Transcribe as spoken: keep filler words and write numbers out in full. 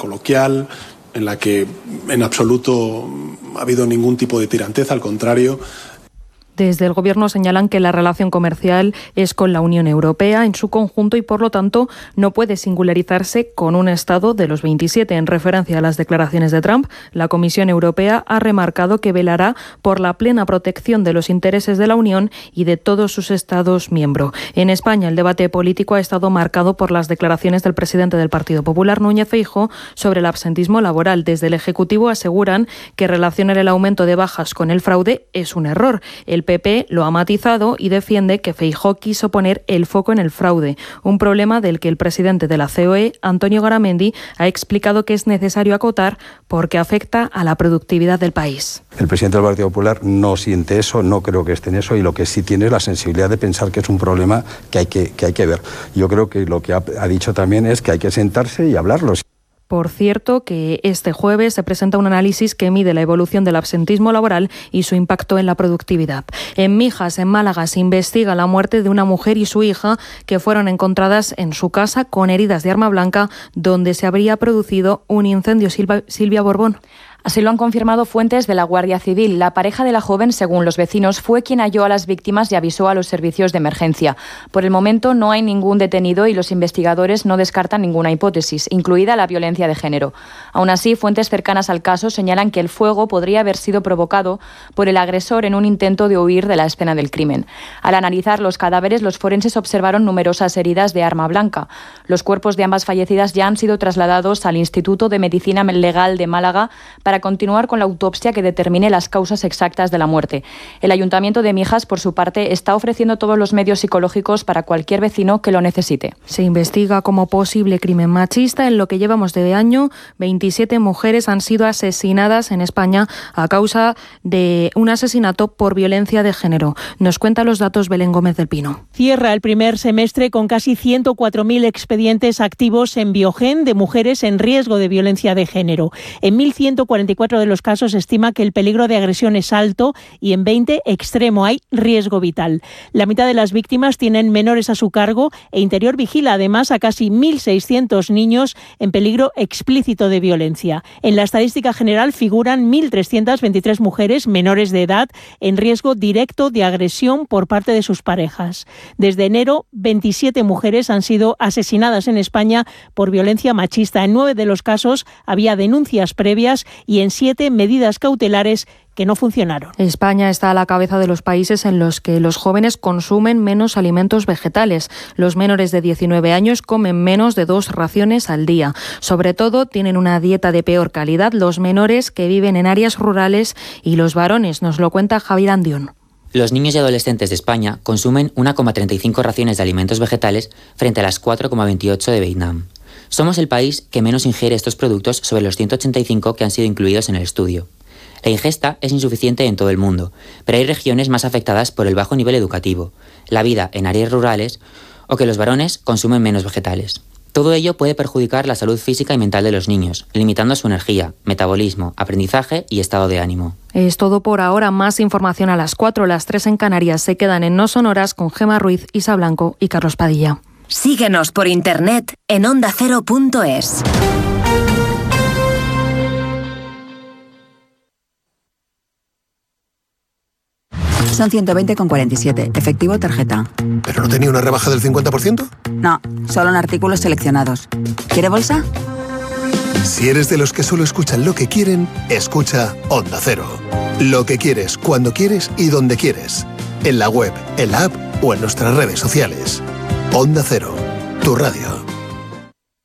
coloquial, en la que en absoluto ha habido ningún tipo de tiranteza, al contrario. Desde el Gobierno señalan que la relación comercial es con la Unión Europea en su conjunto y, por lo tanto, no puede singularizarse con un Estado de los veintisiete. En referencia a las declaraciones de Trump, la Comisión Europea ha remarcado que velará por la plena protección de los intereses de la Unión y de todos sus Estados miembros. En España, el debate político ha estado marcado por las declaraciones del presidente del Partido Popular, Núñez Feijóo, sobre el absentismo laboral. Desde el Ejecutivo aseguran que relacionar el aumento de bajas con el fraude es un error. El P P lo ha matizado y defiende que Feijóo quiso poner el foco en el fraude, un problema del que el presidente de la C O E, Antonio Garamendi, ha explicado que es necesario acotar porque afecta a la productividad del país. El presidente del Partido Popular no siente eso, no creo que esté en eso, y lo que sí tiene es la sensibilidad de pensar que es un problema que hay que, que, hay que ver. Yo creo que lo que ha, ha dicho también es que hay que sentarse y hablarlo. Por cierto, que este jueves se presenta un análisis que mide la evolución del absentismo laboral y su impacto en la productividad. En Mijas, en Málaga, se investiga la muerte de una mujer y su hija que fueron encontradas en su casa con heridas de arma blanca, donde se habría producido un incendio. Silva, Silvia Borbón. Así lo han confirmado fuentes de la Guardia Civil. La pareja de la joven, según los vecinos, fue quien halló a las víctimas y avisó a los servicios de emergencia. Por el momento no hay ningún detenido y los investigadores no descartan ninguna hipótesis, incluida la violencia de género. Aún así, fuentes cercanas al caso señalan que el fuego podría haber sido provocado por el agresor en un intento de huir de la escena del crimen. Al analizar los cadáveres, los forenses observaron numerosas heridas de arma blanca. Los cuerpos de ambas fallecidas ya han sido trasladados al Instituto de Medicina Legal de Málaga para continuar con la autopsia que determine las causas exactas de la muerte. El Ayuntamiento de Mijas, por su parte, está ofreciendo todos los medios psicológicos para cualquier vecino que lo necesite. Se investiga como posible crimen machista. En lo que llevamos de año, veintisiete mujeres han sido asesinadas en España a causa de un asesinato por violencia de género. Nos cuenta los datos Belén Gómez del Pino. Cierra el primer semestre con casi ciento cuatro mil expedientes activos en Biogen de mujeres en riesgo de violencia de género. En mil ciento cuarenta y cuatro de los casos se estima que el peligro de agresión es alto y en veinte extremo, hay riesgo vital. La mitad de las víctimas tienen menores a su cargo e Interior vigila además a casi mil seiscientos niños en peligro explícito de violencia. En la estadística general figuran mil trescientas veintitrés mujeres menores de edad en riesgo directo de agresión por parte de sus parejas. Desde enero, veintisiete mujeres han sido asesinadas en España por violencia machista. En nueve de los casos había denuncias previas y en siete medidas cautelares que no funcionaron. España está a la cabeza de los países en los que los jóvenes consumen menos alimentos vegetales. Los menores de diecinueve años comen menos de dos raciones al día. Sobre todo, tienen una dieta de peor calidad los menores que viven en áreas rurales y los varones. Nos lo cuenta Javier Andión. Los niños y adolescentes de España consumen una coma treinta y cinco raciones de alimentos vegetales frente a las cuatro coma veintiocho de Vietnam. Somos el país que menos ingiere estos productos sobre los ciento ochenta y cinco que han sido incluidos en el estudio. La ingesta es insuficiente en todo el mundo, pero hay regiones más afectadas por el bajo nivel educativo, la vida en áreas rurales o que los varones consumen menos vegetales. Todo ello puede perjudicar la salud física y mental de los niños, limitando su energía, metabolismo, aprendizaje y estado de ánimo. Es todo por ahora. Más información a las cuatro, las tres en Canarias. Se quedan en No Sonoras con Gemma Ruiz, Isa Blanco y Carlos Padilla. Síguenos por internet en onda cero punto es. Son ciento veinte con cuarenta y siete. Efectivo tarjeta. ¿Pero no tenía una rebaja del cincuenta por ciento? No, solo en artículos seleccionados. ¿Quiere bolsa? Si eres de los que solo escuchan lo que quieren, escucha Onda Cero. Lo que quieres, cuando quieres y donde quieres. En la web, en la app o en nuestras redes sociales. Onda Cero, tu radio.